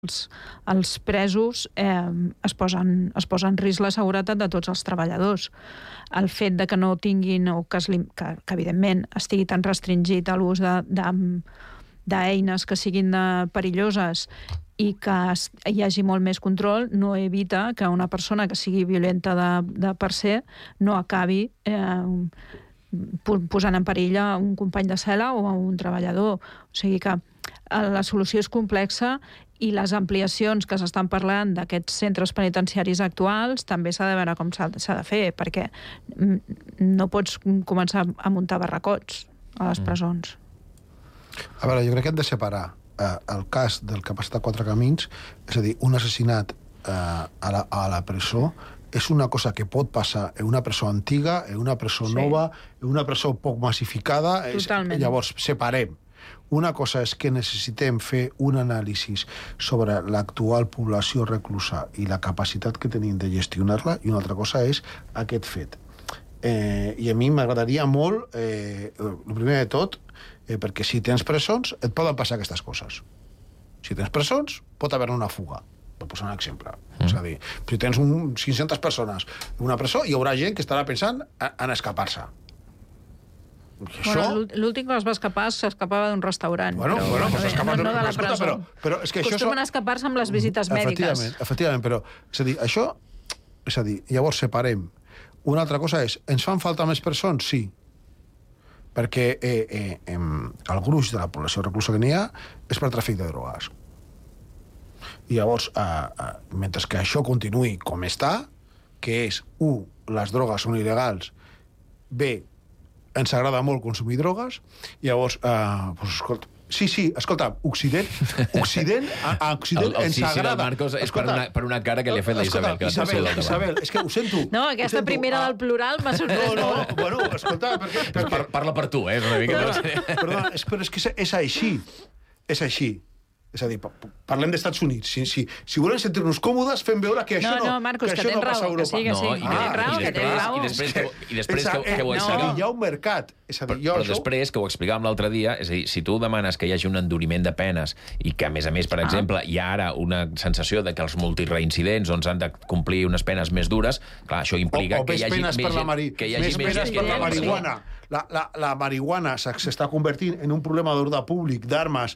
els presos es posa en risc la seguretat de tots els treballadors. El fet de que no tinguin, o que evidentment estigui tan restringit a l'ús d'eines que siguin perilloses i que hi hagi molt més control, no evita que una persona que sigui violenta de per se no acabi posant en perill a un company de cel·la o a un treballador. O sigui que la solució és complexa i les ampliacions que s'estan parlant d'aquests centres penitenciaris actuals també s'ha de veure com s'ha de fer, perquè no pots començar a muntar barracots a les presons. A veure, jo crec que hem de separar el cas del que ha passat a Quatre Camins, és a dir, un assassinat a la presó és una cosa que pot passar en una presó antiga, en una presó nova, en una presó poc massificada. Totalment. Llavors, separem. Una cosa és que necessitem fer un anàlisi sobre l'actual població reclusa i la capacitat que tenim de gestionar-la, i una altra cosa és aquest fet. I a mi m'agradaria molt, el primer de tot, perquè si tens presons et poden passar aquestes coses. Si tens presons pot haver una fuga, per posar un exemple. És a dir, si tens 500 persones en una presó, hi haurà gent que estarà pensant en escapar-se. Bueno, l'últim que es va escapar s'escapava d'un restaurant. Bueno, no de la presó. Però és que acostumen a escapar-se amb les visites mèdiques. Efectivament, però és a dir, això, és a dir, llavors separem. Una altra cosa és, ens fan falta més persones? Sí. Perquè el gruix de la població reclusa que n'hi ha és per tràfic de drogues. I llavors, mentre que això continuï com està, que és, les drogues són il·legals, ens agrada molt consumir drogues, i llavors, escolta, escolta, Occident ens agrada... del Marcos és per una cara que li ha fet la Isabel, és que ho sento. No, aquesta primera del plural m'ha sorprès molt. Bueno, escolta... Parla per tu, una mica. Perdona, però és que és així. És així. És a dir, parlem d'Estats Units. Si volem sentir-nos còmodes, fem veure que això no Marcos, que tens raó, que sí, que tens raó. I després que ho expliquem... Hi ha un mercat. Però després, que ho explicàvem l'altre dia, és a dir, si tu demanes que hi hagi un enduriment de penes i que, a més, per exemple, hi ha ara una sensació de que els multireincidents han de complir unes penes més dures, clar, això implica que hi hagi més gent per la marihuana. La marihuana s'està convertint en un problema d'ordre públic, d'armes,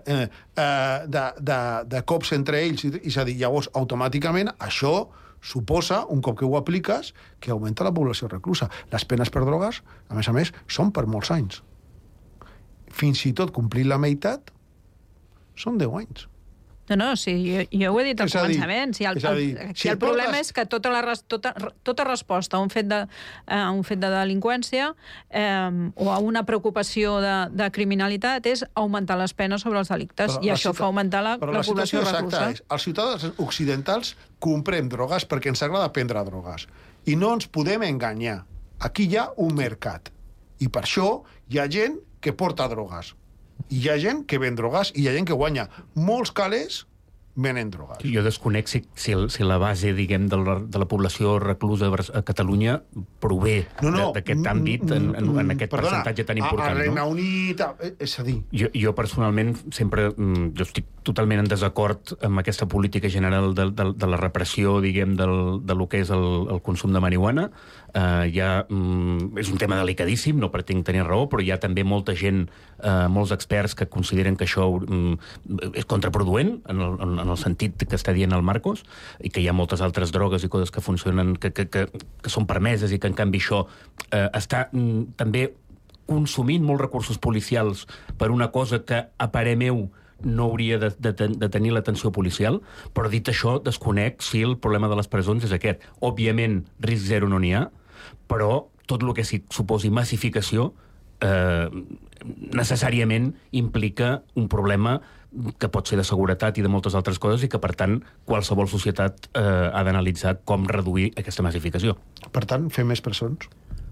de cops entre ells, és a dir, llavors, automàticament, això suposa, un cop que ho apliques, que augmenta la població reclusa. Les penes per drogues, a més, són per molts anys. Fins i tot complir la meitat són 10 anys. No, sí, jo ho he dit al començament. El problema és que tota resposta a un fet de delinqüència o a una preocupació de criminalitat és augmentar les penes sobre els delictes, i això fa augmentar la població reclusa. Els ciutadans occidentals comprem drogues perquè ens agrada prendre drogues. I no ens podem enganyar. Aquí hi ha un mercat. I per això hi ha gent que porta drogues. I hi ha gent que ven drogues i hi ha gent que guanya. Molts calés venen drogues. Jo desconec si la base, diguem, de la població reclusa a Catalunya prové d'aquest àmbit en aquest percentatge tan important. Al Regne Unit... És a dir... Jo personalment sempre... Jo estic totalment en desacord amb aquesta política general de la repressió, diguem, de lo que és el consum de marihuana. És un tema delicadíssim, no pretenc tenir raó, però hi ha també molta gent, molts experts que consideren que això és contraproduent en el sentit que està dient el Marcos, i que hi ha moltes altres drogues i coses que funcionen, que són permeses, i que en canvi això està també consumint molts recursos policials per una cosa que a parer meu no hauria de tenir l'atenció policial. Però dit això, desconec si el problema de les presons és aquest. Òbviament, risc zero no n'hi ha, però tot el que suposi massificació necessàriament implica un problema que pot ser de seguretat i de moltes altres coses, i que, per tant, qualsevol societat ha d'analitzar com reduir aquesta massificació. Per tant, fer més presons?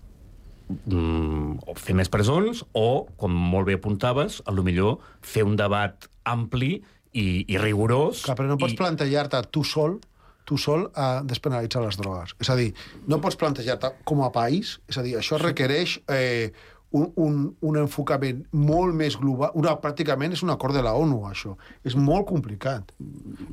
Fer més presons o, com molt bé apuntaves, potser fer un debat ampli i rigorós. Clar, però no pots plantejar-te tu sol despenalitzar les drogues. És a dir, no pots plantejar-te com a país, és a dir, això requereix un enfocament molt més global. Pràcticament és un acord de la ONU, això. És molt complicat.